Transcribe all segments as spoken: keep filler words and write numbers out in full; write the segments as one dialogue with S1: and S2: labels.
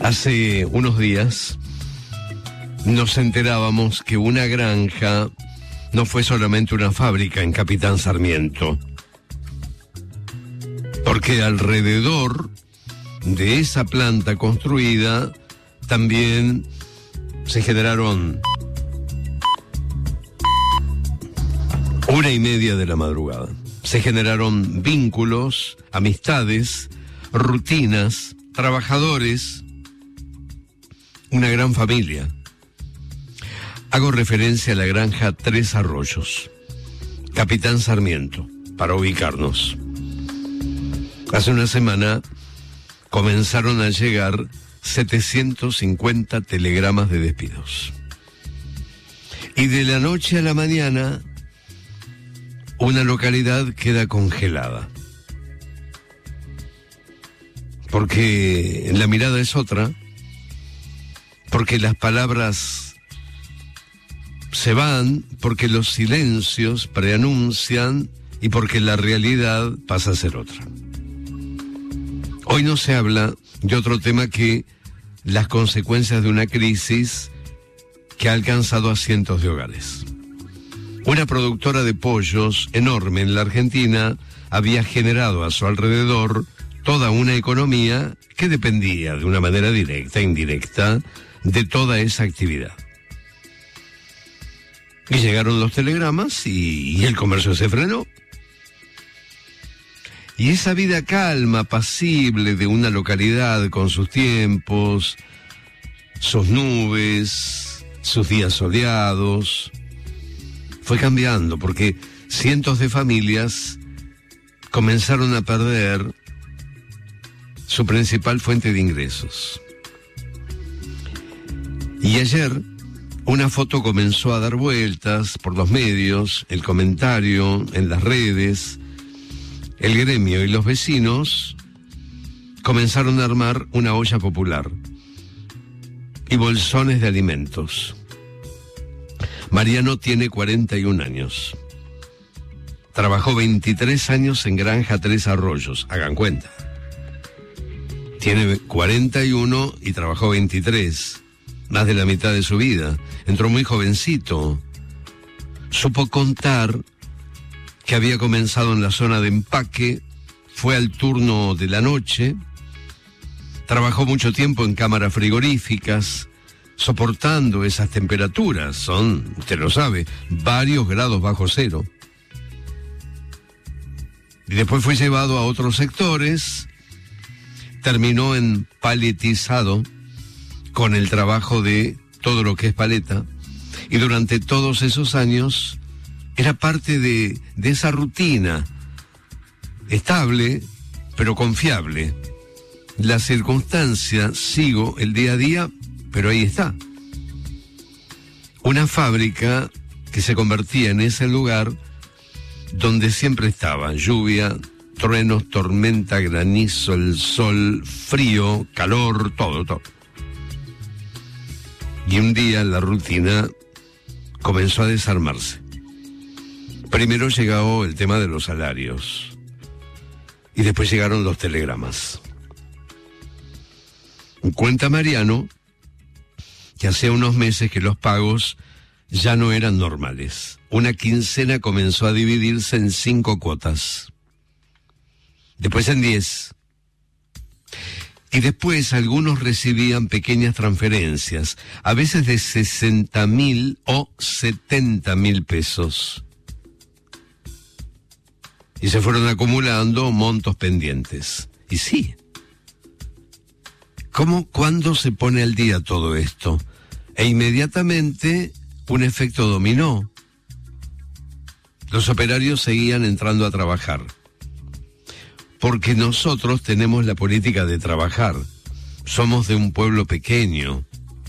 S1: Hace unos días nos enterábamos que una granja no fue solamente una fábrica en Capitán Sarmiento, porque alrededor de esa planta construida también se generaron una y media de la madrugada. Se generaron vínculos, amistades, rutinas, trabajadores, una gran familia. Hago referencia a la granja Tres Arroyos, Capitán Sarmiento, para ubicarnos. Hace una semana comenzaron a llegar setecientos cincuenta telegramas de despidos. Y de la noche a la mañana, una localidad queda congelada. Porque la mirada es otra, porque las palabras se van, porque los silencios preanuncian y porque la realidad pasa a ser otra. Hoy no se habla de otro tema que las consecuencias de una crisis que ha alcanzado a cientos de hogares. Una productora de pollos enorme en la Argentina había generado a su alrededor toda una economía que dependía de una manera directa e indirecta de toda esa actividad. Y llegaron los telegramas y, y el comercio se frenó. Y esa vida calma, apacible de una localidad con sus tiempos, sus nubes, sus días soleados, fue cambiando porque cientos de familias comenzaron a perder su principal fuente de ingresos. Y ayer una foto comenzó a dar vueltas por los medios, el comentario en las redes. El gremio y los vecinos comenzaron a armar una olla popular y bolsones de alimentos. Mariano tiene cuarenta y un años. Trabajó veintitrés años en Granja Tres Arroyos, hagan cuenta. Tiene cuarenta y uno y trabajó veintitrés, más de la mitad de su vida. Entró muy jovencito. Supo contar que había comenzado en la zona de empaque, fue al turno de la noche, trabajó mucho tiempo en cámaras frigoríficas, soportando esas temperaturas, son, usted lo sabe, varios grados bajo cero. Y después fue llevado a otros sectores, terminó en paletizado, con el trabajo de todo lo que es paleta, y durante todos esos años era parte de, de esa rutina, estable, pero confiable. La circunstancia, sigo el día a día, pero ahí está. Una fábrica que se convertía en ese lugar donde siempre estaba lluvia, truenos, tormenta, granizo, el sol, frío, calor, todo, todo. Y un día la rutina comenzó a desarmarse. Primero llegó el tema de los salarios y después llegaron los telegramas. Cuenta Mariano que hacía unos meses que los pagos ya no eran normales. Una quincena comenzó a dividirse en cinco cuotas, después en diez. Y después algunos recibían pequeñas transferencias, a veces de sesenta mil o setenta mil pesos. Y se fueron acumulando montos pendientes. Y sí. ¿Cómo, cuándo se pone al día todo esto? E inmediatamente un efecto dominó. Los operarios seguían entrando a trabajar. Porque nosotros tenemos la política de trabajar. Somos de un pueblo pequeño.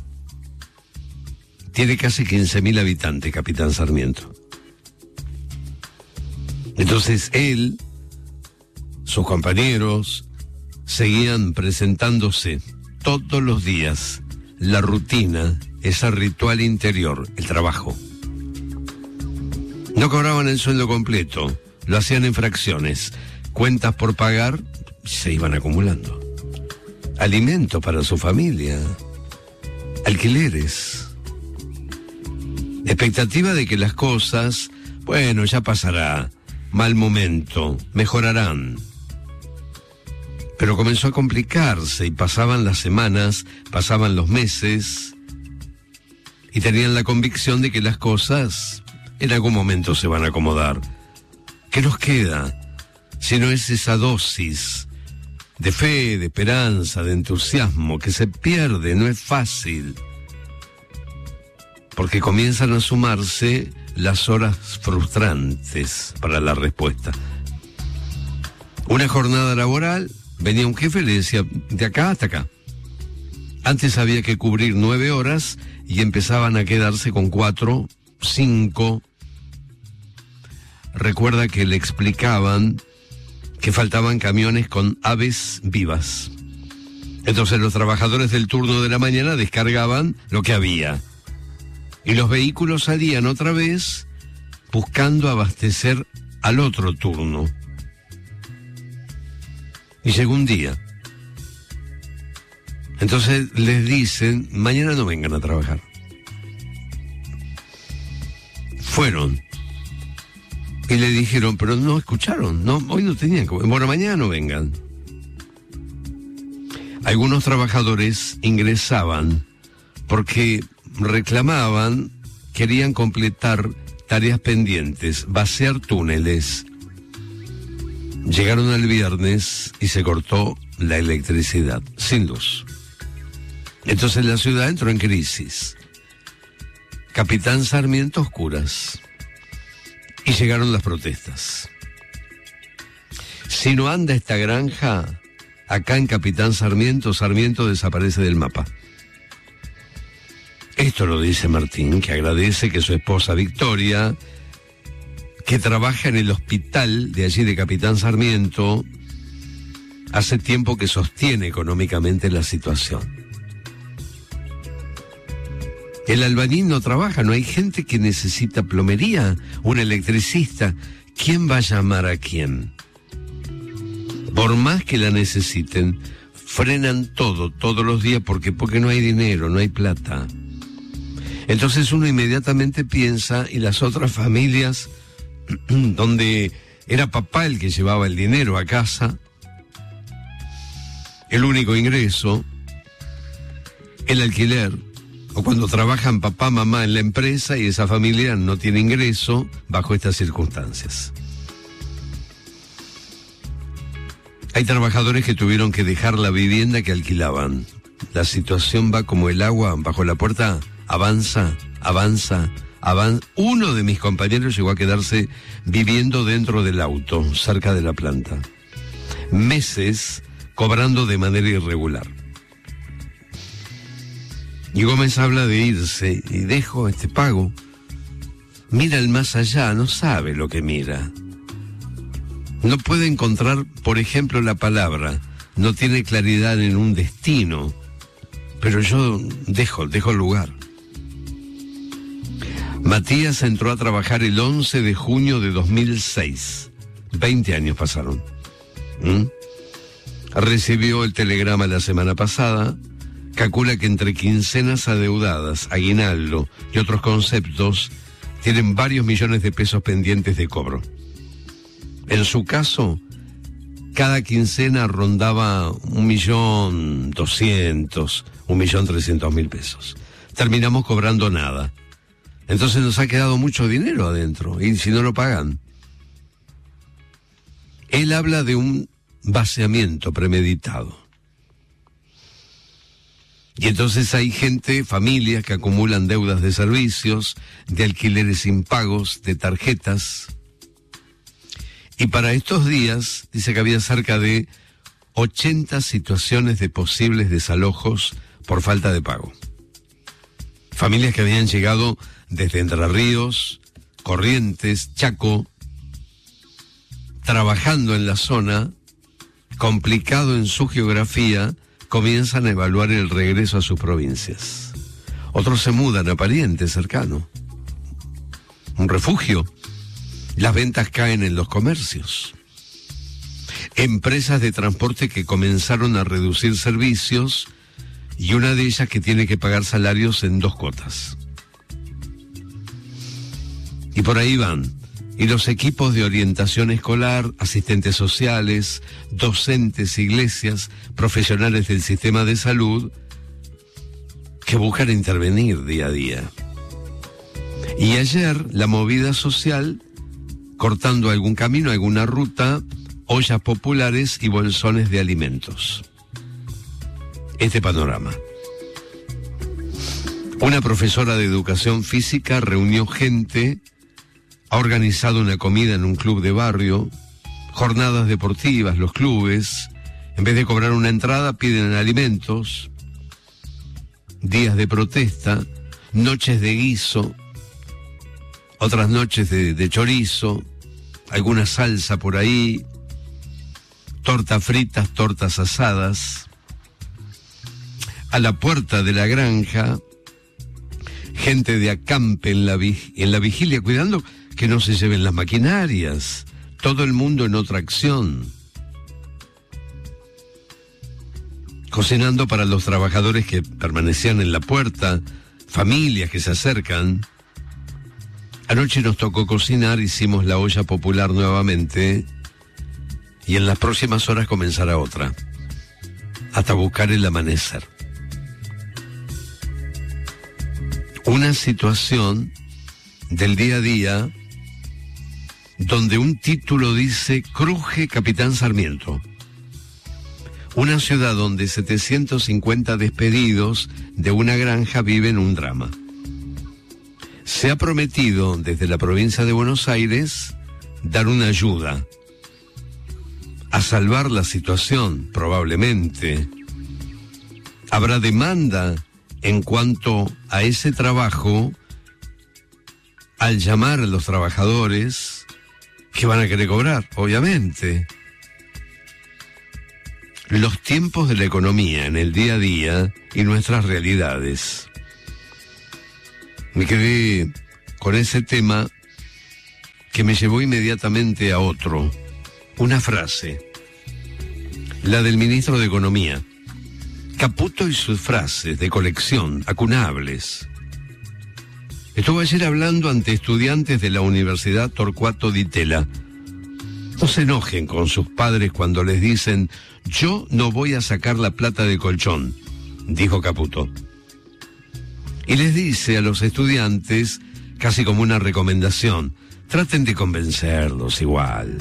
S1: Tiene casi quince mil habitantes, Capitán Sarmiento. Entonces él, sus compañeros, seguían presentándose todos los días. La rutina, ese ritual interior, el trabajo. No cobraban el sueldo completo, lo hacían en fracciones. Cuentas por pagar se iban acumulando. alimento para su familia, alquileres, expectativa de que las cosas, bueno, ya pasará, mal momento, mejorarán. Pero comenzó a complicarse y pasaban las semanas, pasaban los meses y tenían la convicción de que las cosas en algún momento se van a acomodar. ¿Qué nos queda si no es esa dosis de fe, de esperanza, de entusiasmo que se pierde? No es fácil, porque comienzan a sumarse las horas frustrantes para la respuesta. Una jornada laboral, venía un jefe y le decía, de acá hasta acá. Antes había que cubrir nueve horas y empezaban a quedarse con cuatro, cinco. Recuerda que le explicaban que faltaban camiones con aves vivas. Entonces los trabajadores del turno de la mañana descargaban lo que había. Y los vehículos salían otra vez buscando abastecer al otro turno. Y llegó un día. Entonces les dicen, mañana no vengan a trabajar. Fueron. Y le dijeron, pero no escucharon, no, hoy no tenían que... Bueno, mañana no vengan. Algunos trabajadores ingresaban porque reclamaban, querían completar tareas pendientes, vaciar túneles. Llegaron al viernes y se cortó la electricidad, sin luz. Entonces la ciudad entró en crisis. Capitán Sarmiento oscuras. Y llegaron las protestas. Si no anda esta granja, acá en Capitán Sarmiento, Sarmiento desaparece del mapa. Esto lo dice Martín, que agradece que su esposa Victoria, que trabaja en el hospital de allí de Capitán Sarmiento, hace tiempo que sostiene económicamente la situación. El albañil no trabaja, no hay gente que necesita plomería, un electricista. ¿Quién va a llamar a quién? Por más que la necesiten, frenan todo, todos los días, porque, porque no hay dinero, no hay plata. Entonces uno inmediatamente piensa, y las otras familias, donde era papá el que llevaba el dinero a casa, el único ingreso, el alquiler, o cuando trabajan papá, mamá en la empresa y esa familia no tiene ingreso bajo estas circunstancias. Hay trabajadores que tuvieron que dejar la vivienda que alquilaban. La situación va como el agua bajo la puerta, avanza, avanza, avanza. Uno de mis compañeros llegó a quedarse viviendo dentro del auto, cerca de la planta. Meses cobrando de manera irregular. Y Gómez habla de irse, y dejo este pago. Mira el más allá, no sabe lo que mira. No puede encontrar, por ejemplo, la palabra, no tiene claridad en un destino, pero yo dejo, dejo el lugar. Matías entró a trabajar el once de junio de dos mil seis. veinte años pasaron. ¿Mm? Recibió el telegrama la semana pasada. Calcula que entre quincenas adeudadas, aguinaldo y otros conceptos, tienen varios millones de pesos pendientes de cobro. En su caso, cada quincena rondaba un millón doscientos, un millón trescientos mil pesos. Terminamos cobrando nada. Entonces nos ha quedado mucho dinero adentro, y si no lo pagan. Él habla de un vaciamiento premeditado. Y entonces hay gente, familias que acumulan deudas de servicios, de alquileres impagos, de tarjetas. Y para estos días, dice que había cerca de ochenta situaciones de posibles desalojos por falta de pago. Familias que habían llegado desde Entre Ríos, Corrientes, Chaco, trabajando en la zona, complicado en su geografía, comienzan a evaluar el regreso a sus provincias. Otros se mudan a parientes cercanos. Un refugio. Las ventas caen en los comercios. empresas de transporte que comenzaron a reducir servicios y una de ellas que tiene que pagar salarios en dos cuotas. Y por ahí van. Y los equipos de orientación escolar, asistentes sociales, docentes, iglesias, profesionales del sistema de salud, que buscan intervenir día a día. Y ayer, la movida social, cortando algún camino, alguna ruta, ollas populares y bolsones de alimentos. Este panorama. Una profesora de educación física reunió gente, ha organizado una comida en un club de barrio, jornadas deportivas, los clubes, en vez de cobrar una entrada piden alimentos, días de protesta, noches de guiso, otras noches de, de chorizo, alguna salsa por ahí, tortas fritas, tortas asadas. A la puerta de la granja, gente de acampe en la, en la vigilia, cuidando que no se lleven las maquinarias, todo el mundo en otra acción. Cocinando para los trabajadores que permanecían en la puerta, familias que se acercan. Anoche nos tocó cocinar, hicimos la olla popular nuevamente y en las próximas horas comenzará otra, hasta buscar el amanecer. Una situación del día a día donde un título dice Cruje Capitán Sarmiento. Una ciudad donde setecientos cincuenta despedidos de una granja viven un drama. Se ha prometido desde la provincia de Buenos Aires dar una ayuda a salvar la situación, probablemente. Habrá demanda en cuanto a ese trabajo al llamar a los trabajadores que van a querer cobrar, obviamente. Los tiempos de la economía en el día a día y nuestras realidades. Me quedé con ese tema que me llevó inmediatamente a otro. Una frase, la del ministro de Economía. Caputo y sus frases de colección, acunables. Estuvo ayer hablando ante estudiantes de la Universidad Torcuato Di Tella. No se enojen con sus padres cuando les dicen, yo no voy a sacar la plata del colchón, dijo Caputo. Y les dice a los estudiantes, casi como una recomendación, traten de convencerlos igual.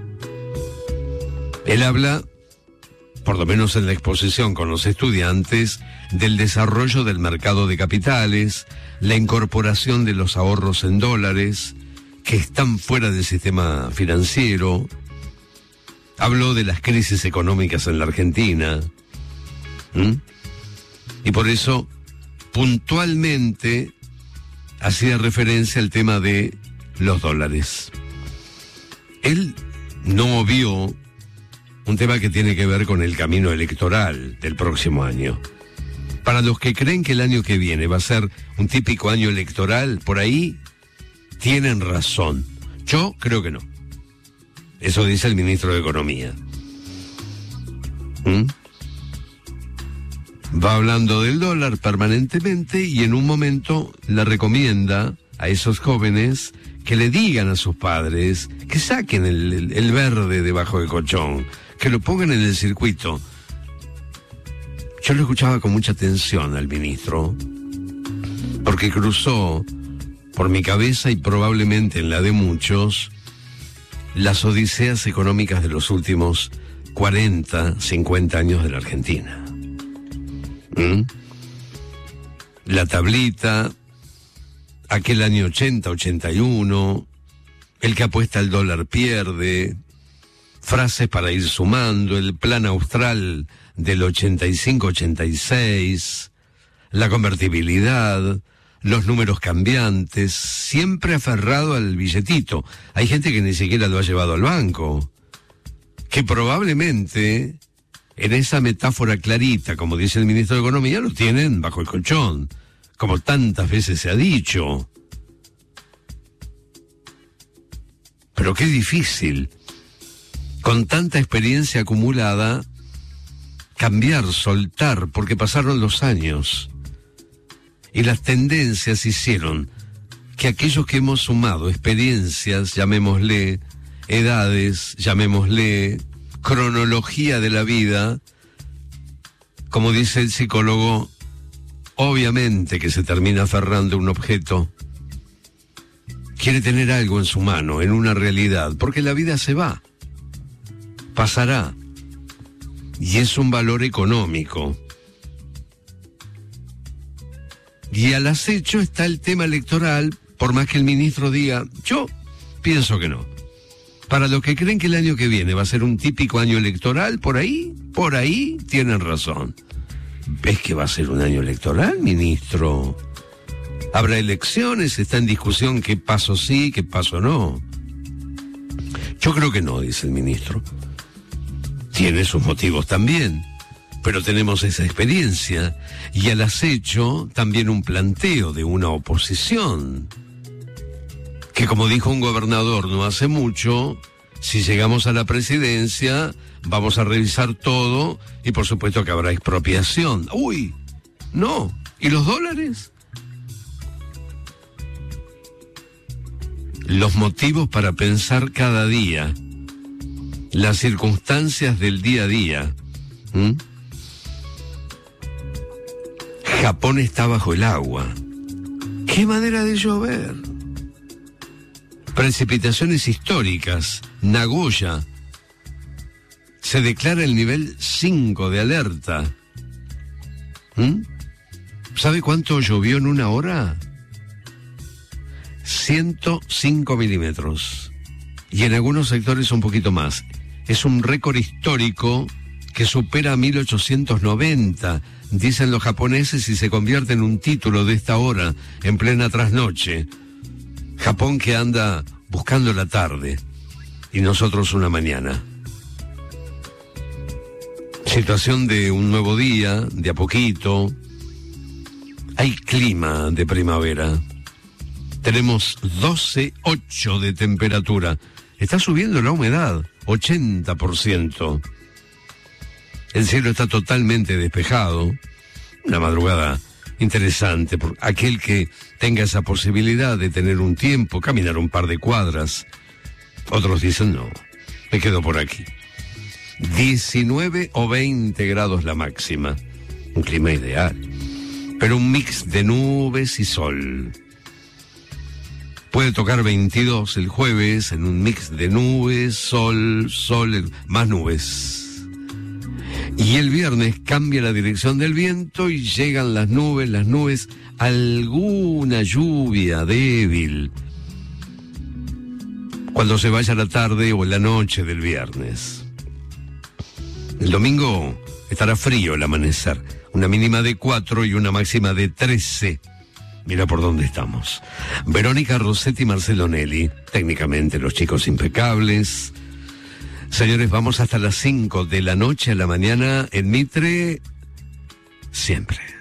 S1: Él habla, por lo menos en la exposición con los estudiantes, del desarrollo del mercado de capitales, la incorporación de los ahorros en dólares, que están fuera del sistema financiero. Habló de las crisis económicas en la Argentina. ¿Mm? Y por eso, puntualmente, hacía referencia al tema de los dólares. Él no vio un tema que tiene que ver con el camino electoral del próximo año. Para los que creen que el año que viene va a ser un típico año electoral, por ahí tienen razón. Yo creo que no. Eso dice el ministro de Economía. ¿Mm? Va hablando del dólar permanentemente y en un momento le recomienda a esos jóvenes que le digan a sus padres que saquen el, el, el verde debajo del colchón, que lo pongan en el circuito. Yo lo escuchaba con mucha atención al ministro, porque cruzó por mi cabeza y probablemente en la de muchos, las odiseas económicas de los últimos cuarenta, cincuenta años de la Argentina. ¿Mm? La tablita, aquel año ochenta, ochenta y uno, el que apuesta al dólar pierde, frases para ir sumando, el plan austral del ochenta y cinco, ochenta y seis, la convertibilidad, los números cambiantes, siempre aferrado al billetito. Hay gente que ni siquiera lo ha llevado al banco, que probablemente en esa metáfora clarita, como dice el ministro de Economía, lo tienen bajo el colchón, como tantas veces se ha dicho. Pero qué difícil con tanta experiencia acumulada, cambiar, soltar, porque pasaron los años y las tendencias hicieron que aquellos que hemos sumado experiencias, llamémosle, edades, llamémosle, cronología de la vida, como dice el psicólogo, obviamente que se termina aferrando a un objeto, quiere tener algo en su mano, en una realidad, porque la vida se va, pasará, y es un valor económico. Y al acecho está el tema electoral, por más que el ministro diga, yo pienso que no. Para los que creen que el año que viene va a ser un típico año electoral, por ahí, por ahí tienen razón. ¿Ves que va a ser un año electoral, ministro? ¿Habrá elecciones? ¿Está en discusión qué paso sí, qué paso no? Yo creo que no, dice el ministro. Tiene sus motivos también, pero tenemos esa experiencia y al acecho también un planteo de una oposición que, como dijo un gobernador no hace mucho, si llegamos a la presidencia vamos a revisar todo y por supuesto que habrá expropiación. ¡Uy! No. ¿Y los dólares? Los motivos para pensar cada día, las circunstancias del día a día. ¿Mm? Japón está bajo el agua. ¿Qué manera de llover? Precipitaciones históricas. Nagoya. Se declara el nivel cinco de alerta. ¿Mm? ¿Sabe cuánto llovió en una hora? ciento cinco milímetros. Y en algunos sectores un poquito más. Es un récord histórico que supera a mil ochocientos noventa, dicen los japoneses, y se convierte en un título de esta hora, en plena trasnoche. Japón que anda buscando la tarde, y nosotros una mañana. Situación de un nuevo día, de a poquito. Hay clima de primavera. Tenemos doce coma ocho de temperatura. Está subiendo la humedad, ochenta por ciento. El cielo está totalmente despejado. Una madrugada interesante por aquel que tenga esa posibilidad de tener un tiempo, caminar un par de cuadras. Otros dicen, no, me quedo por aquí. diecinueve o veinte grados la máxima. Un clima ideal. Pero un mix de nubes y sol. Puede tocar veintidós el jueves en un mix de nubes, sol, sol, más nubes. Y el viernes cambia la dirección del viento y llegan las nubes, las nubes, alguna lluvia débil. Cuando se vaya la tarde o la noche del viernes. El domingo estará frío el amanecer. Una mínima de cuatro y una máxima de trece. Mira por dónde estamos. Verónica Rossetti y Marcelo Nelly. Técnicamente los chicos impecables. Señores, vamos hasta las cinco de la noche a la mañana en Mitre. Siempre.